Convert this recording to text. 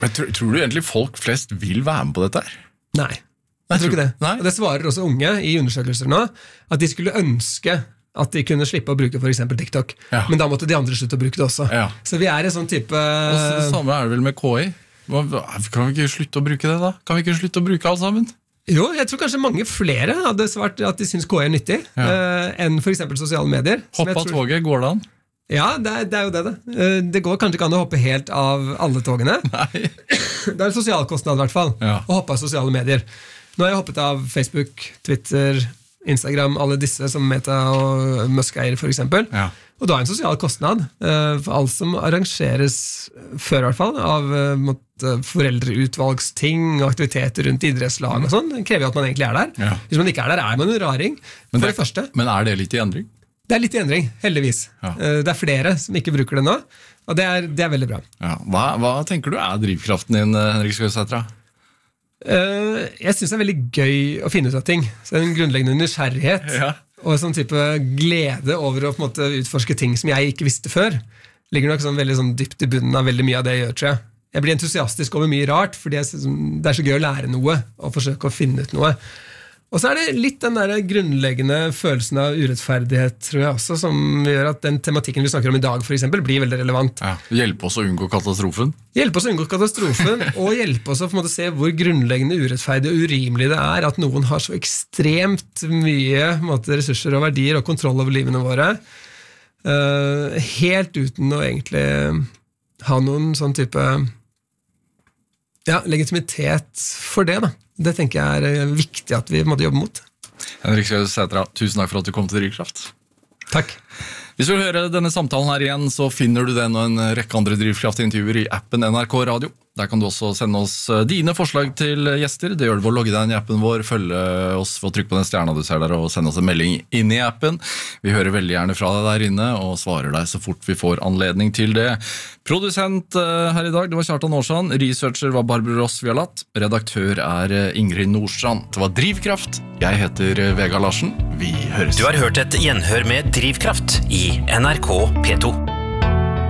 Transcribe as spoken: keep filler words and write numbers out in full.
Men tror, tror du egentlig folk flest vil være med på dette her? Nei, jeg tror ikke det. Nei? Og det svarer også unge i undersøkelser nå, at de skulle ønske at de kunne slippe å bruke for eksempel TikTok. Ja. Men da måtte de andre slutte å bruke det også. Ja. Så vi er i sånn type... Og det samme er det vel med K I. Kan vi ikke slutte å bruke det da? Kan vi ikke slutte å bruke alt sammen? Jo, jeg tror kanskje mange flere hadde svart at de synes K I er nyttig, ja. uh, enn for eksempel sosiale medier. Hoppe av toget, går det an? Ja, det er, det er jo det. Det. Uh, det går kanskje ikke an å hoppe helt av alle togene. Nei. Det er en sosialkostnad i hvert fall, ja. Å hoppe av sosiale medier. Nå har jeg hoppet av Facebook, Twitter, Instagram, alle disse som Meta og Musk eier for eksempel. Ja. Og da er en sosial kostnad uh, for alt som arrangeres før i hvert fall, av uh, måtte, foreldreutvalgsting og aktiviteter rundt idrettslag og sånn. Det krever jo at man egentlig er der. Ja. Hvis man ikke er der, er man en raring, for men det, det første. Men er det litt i endring? Det er litt i endring, heldigvis. Ja. Uh, det er flere som ikke bruker det nå, og det er, det er veldig bra. Ja. Hva, hva tenker du er drivkraften din, Henrik Skøysætra? Uh, jeg synes det er veldig gøy å finne ut av ting. Så det er en grunnleggende nysgjerrighet, ja. Og en sånn type glede over å på en måte utforske ting som jeg ikke visste før. Ligger nok sånn veldig sånn dypt i bunnen av veldig mye av det jeg gjør, tror jeg. Jeg blir entusiastisk over mye rart, fordi jeg, det er så gøy å lære noe, og forsøke å finne ut noe. Og så er det litt den der grunnleggende følelsen av urettferdighet, tror jeg også, som gjør at den tematikken vi snakker om i dag, for eksempel, blir veldig relevant. Ja, hjelpe oss å unngå katastrofen. Hjelpe oss å unngå katastrofen, og hjelpe oss å på en måte se hvor grunnleggende urettferdig og urimelig det er at noen har så ekstremt mye på en måte, ressurser og verdier og kontroll over livene våre, uh, helt uten å egentlig ha noen sånn type ja, legitimitet for det, da. Det tenker jeg er viktig at vi måtte jobbe mot. Henrik Skøysætra, tusen takk for at du kom til Drivkraft. Takk. Hvis du vil høre denne samtalen her igjen, så finner du den og en rekke andre Drivkraft-intervjuer i appen N R K Radio. Der kan du også sende oss dine forslag til gjester. Det gjør du ved å logge deg inn i appen vår, følge oss for å trykke på den stjerna du ser der, og sende oss en melding inn i appen. Vi hører veldig gjerne fra deg der inne, og svarer deg så fort vi får anledning til det. Produsent her i dag, det var Kjartan Aarsand. Researcher var Barbara Ross Vialat. Redaktør er Ingrid Nordstrand. Det var Drivkraft. Jeg heter Vegard Larsen. Vi høres. Du har hørt et gjenhør med Drivkraft i N R K P to.